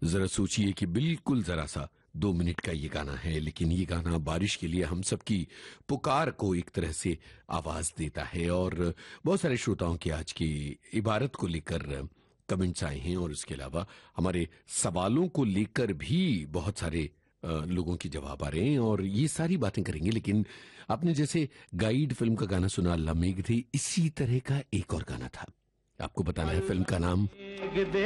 जरा सोचिए कि बिल्कुल जरा सा 2 मिनट का ये गाना है, लेकिन ये गाना बारिश के लिए हम सबकी पुकार को एक तरह से आवाज देता है। और बहुत सारे श्रोताओं की आज की इबारत को लेकर कमेंट्स आए हैं, और इसके अलावा हमारे सवालों को लेकर भी बहुत सारे लोगों के जवाब आ रहे हैं, और ये सारी बातें करेंगे। लेकिन आपने जैसे गाइड फिल्म का गाना सुना, अल्लाह मेघ दे, इसी तरह का एक और गाना था, आपको बताना है फिल्म का नाम।